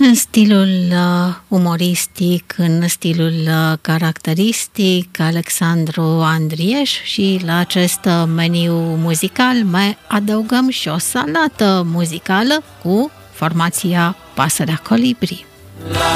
În stilul umoristic, în stilul caracteristic, Alexandru Andrieș, și la acest meniu muzical mai adăugăm și o salată muzicală cu formația Pasărea Colibri.